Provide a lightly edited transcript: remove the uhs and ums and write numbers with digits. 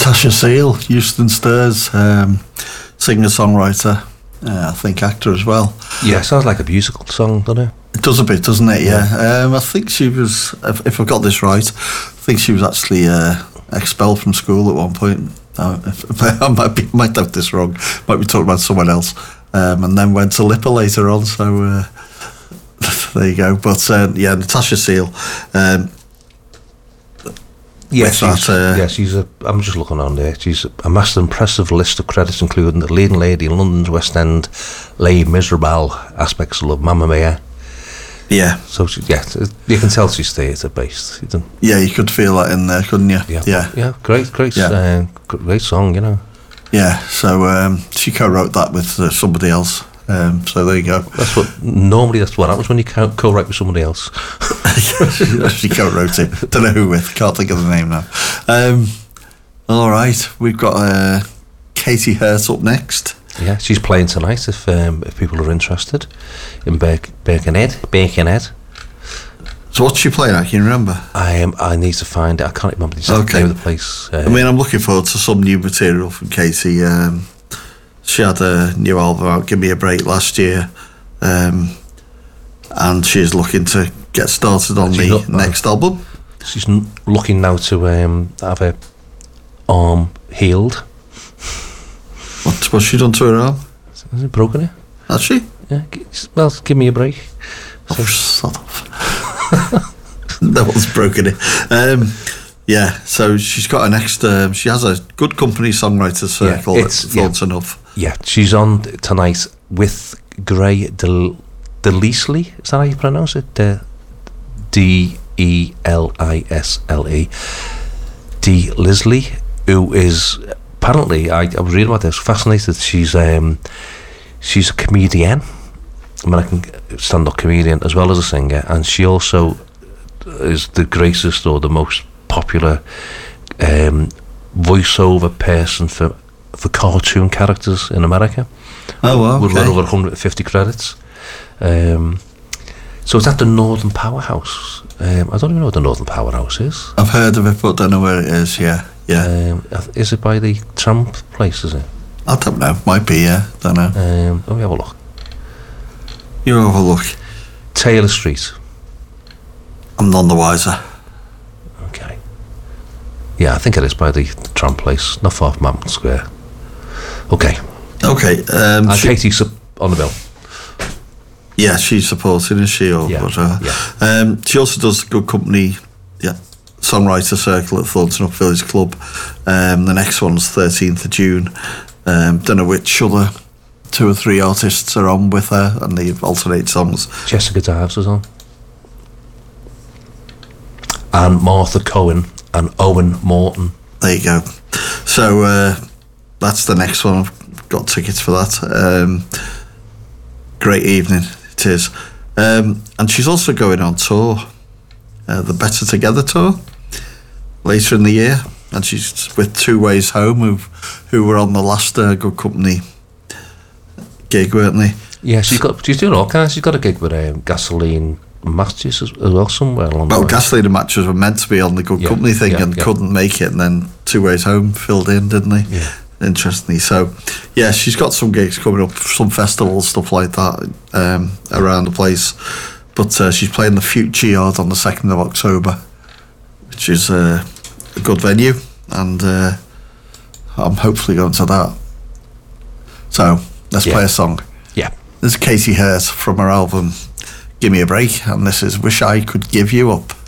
Natasha Seal, Euston Stairs, singer-songwriter, I think actor as well. Yeah, sounds like a musical song, doesn't it? It does a bit, doesn't it? Yeah. I think she was, if I've got this right, I think she was actually expelled from school at one point. I might have this wrong. Might be talking about someone else. And then went to LIPA later on. So there you go. But yeah, Natasha Seal. I'm just looking on there. She's amassed an impressive list of credits, including the leading lady in London's West End, Les Miserables aspects of Mamma Mia. Yeah. So you can tell she's theatre based. Yeah, you could feel that in there, couldn't you? Yeah. Great song, you know. Yeah. So she co-wrote that with somebody else. So there you go. That's what happens when you co-write with somebody else. She co-wrote it. Don't know who with. Can't think of the name now. All right, we've got Katie Hurt up next. Yeah, she's playing tonight. If people are interested, in Birkenhead. So what's she playing at? Can you remember? I need to find it. I can't remember the exact name of the place. I'm looking forward to some new material from Katie. She had a new album out, Give Me a Break, last year, and she's looking to get started on the next album. She's looking now to have her arm healed. What's she done to her arm? Has it broken it? Has she? Yeah. Well, give me a break. Oh, sod off. No one's broken it. Yeah, so she's got an extra. She has a good company songwriter circle at Thornton Enough. Yeah, she's on tonight with Gray Delisle. Is that how you pronounce it? Delisle. Delisle, who is apparently, I was reading about this, fascinated. She's a comedian, American stand-up comedian, as well as a singer, and she also is the greatest or the most popular voiceover person for cartoon characters in America. Oh, wow. With over 150 credits. So it's at the Northern Powerhouse. I don't even know what the Northern Powerhouse is. I've heard of it, but don't know where it is. Yeah. Is it by the tram place, is it? I don't know. Might be, yeah. Don't know. Let me have a look. You have a look. Taylor Street. I'm none the wiser. Okay. Yeah, I think it is by the tram place, not far from Hampton Square. Okay. Katie's on the bill. Yeah, she's supporting, is she? She also does good company, songwriter circle at Thornton Up Village Club. The next one's 13th of June. Don't know which other 2 or 3 artists are on with her, and they alternate songs. Jessica Dives is on. And Martha Cohen and Owen Morton. There you go. So that's the next one. I've got tickets for that. Great evening it is. And she's also going on tour, the Better Together tour, later in the year. And she's with Two Ways Home, who were on the last Good Company gig, weren't they? Yeah, she's doing all kinds. She's got a gig with Gasoline Matches as well somewhere along the way. Gasoline and Matches were meant to be on the Good Company thing and couldn't make it, and then Two Ways Home filled in, didn't they? Yeah. Interestingly. So, yeah, she's got some gigs coming up, some festivals, stuff like that, around the place. But she's playing the Future Yard on the 2nd of October, which is a good venue, and I'm hopefully going to that. So, let's play a song. Yeah. This is Katie Hurt from her album Give Me a Break, and this is Wish I Could Give You Up.